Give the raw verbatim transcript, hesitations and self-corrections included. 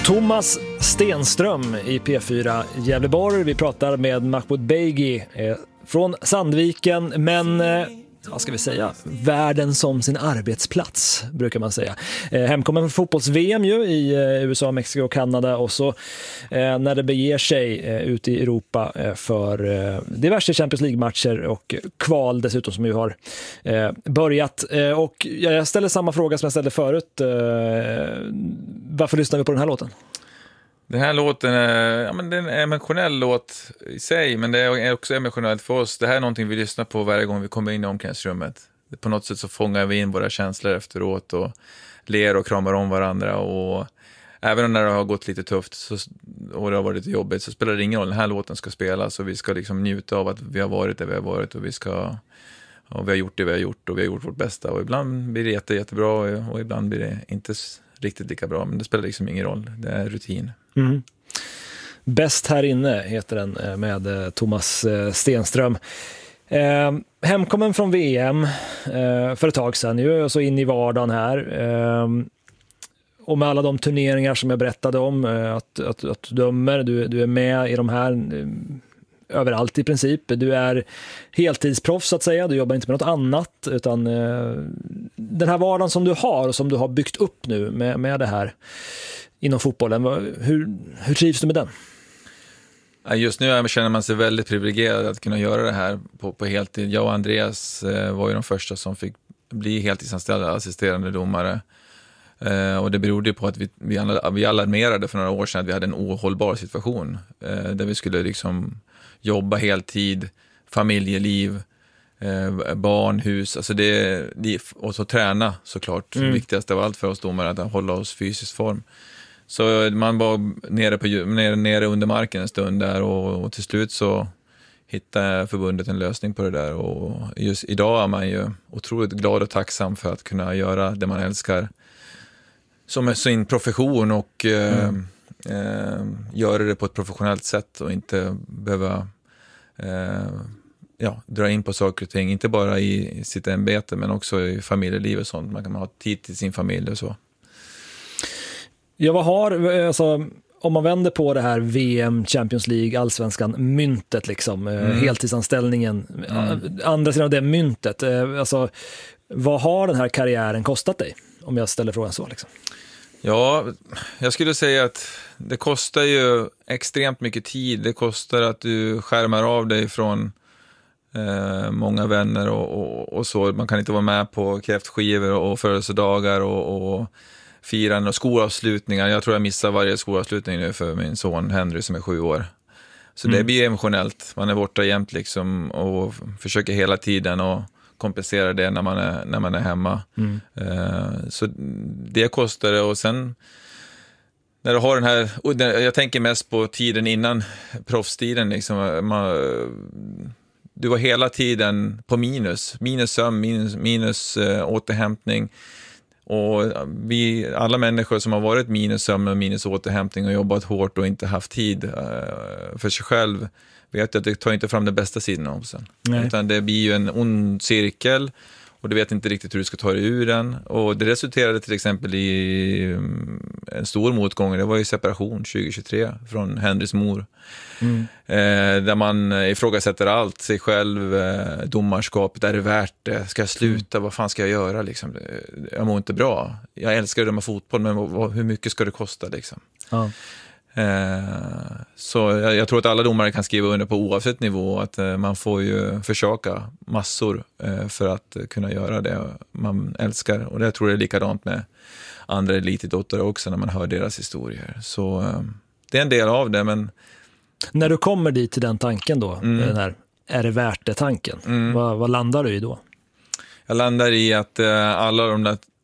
Thomas Stenström i P fyra Gävleborg. Vi pratar med Mahmoud Beygi eh, från Sandviken, men eh, vad ska vi säga? Världen som sin arbetsplats, brukar man säga. Eh, hemkommen för fotbolls-V M ju i eh, U S A, Mexiko och Kanada, och så eh, när det beger sig eh, ut i Europa eh, för eh, diverse Champions League-matcher och kval dessutom som ju har eh, börjat. Eh, och jag ställer samma fråga som jag ställde förut. Eh, varför lyssnar vi på den här låten? Den här låten är, ja, men det är en emotionell låt i sig, men det är också emotionellt för oss. Det här är någonting vi lyssnar på varje gång vi kommer in i omklädningsrummet. På något sätt så fångar vi in våra känslor efteråt och ler och kramar om varandra. Och även när det har gått lite tufft så, och det har varit lite jobbigt, så spelar det ingen roll. Den här låten ska spelas och vi ska liksom njuta av att vi har varit där vi har varit, och vi ska, och vi har gjort det vi har gjort och vi har gjort vårt bästa. Och ibland blir det jätte, jättebra och ibland blir det inte riktigt lika bra, men det spelar liksom ingen roll. Det är rutin. Mm. Bäst här inne heter den med Thomas Stenström. Eh, hemkommen från V M eh, för ett tag sedan ju, och så in i vardagen här. Eh, och med alla de turneringar som jag berättade om, eh, att, att, att du dömer, du, du är med i de här eh, överallt i princip. Du är heltidsproffs så att säga, du jobbar inte med något annat, utan eh, den här vardagen som du har och som du har byggt upp nu med, med det här inom fotbollen, hur, hur trivs du med den? Just nu känner man sig väldigt privilegierad att kunna göra det här på, på heltid. Jag och Andreas eh, var ju de första som fick bli heltidsanställda assisterande domare. Eh, och det berodde på att vi, vi, alla, vi alarmerade för några år sedan att vi hade en ohållbar situation. Eh, där vi skulle liksom jobba heltid, familjeliv, eh, barn, hus. Alltså det, det, och så träna såklart. Mm. Det viktigaste av allt för oss domare, att hålla oss fysisk form. Så man var nere, på, nere, nere under marken en stund där, och, och till slut så hittade förbundet en lösning på det där. Och just idag är man ju otroligt glad och tacksam för att kunna göra det man älskar som är sin profession, och mm. eh, eh, göra det på ett professionellt sätt och inte behöva eh, ja, dra in på saker och ting. Inte bara i sitt ämbete men också i familjeliv och sånt. Man kan ha tid till sin familj och så. Ja, vad har, alltså, om man vänder på det här V M, Champions League, allsvenskan, myntet liksom, mm. heltidsanställningen, mm. andra sidan av det myntet, alltså, vad har den här karriären kostat dig? Om jag ställer frågan så liksom. Ja, jag skulle säga att det kostar ju extremt mycket tid. Det kostar att du skärmar av dig från eh, många vänner och, och, och så. Man kan inte vara med på kräftskivor och födelsedagar och, och firande och skolavslutningar. Jag tror jag missar varje skolavslutning nu för min son Henry som är sju år. Så mm. det blir emotionellt. Man är borta jämt liksom och försöker hela tiden och kompensera det när man är, när man är hemma. Mm. Uh, så det kostar det. Och sen när du har den här, och jag tänker mest på tiden innan proffstiden liksom, man, du var hela tiden på minus. Minus sömn, minus, minus uh, återhämtning. Och vi, alla människor som har varit minus sömn och minus återhämtning och jobbat hårt och inte haft tid uh, för sig själv, vet att det tar inte fram den bästa sidan av sen. Nej. Utan det blir ju en ond cirkel och du vet inte riktigt hur du ska ta dig ur den. Och det resulterade till exempel i en stor motgång. Det var ju separation tjugo tjugotre från Henrys mor. Mm. Eh, där man ifrågasätter allt, sig själv, eh, domarskapet, är det värt det? Ska jag sluta? Vad fan ska jag göra? Liksom? Jag mår inte bra. Jag älskar att döma fotboll, men vad, hur mycket ska det kosta? Liksom? Ja. Så jag, jag tror att alla domare kan skriva under på oavsett nivå att man får ju försöka massor för att kunna göra det man älskar, och det tror jag är likadant med andra elitidrottare också när man hör deras historier. Så det är en del av det, men när du kommer dit till den tanken då, mm. den här är det värt det tanken, mm. vad, vad landar du i då? Jag landar i att alla de där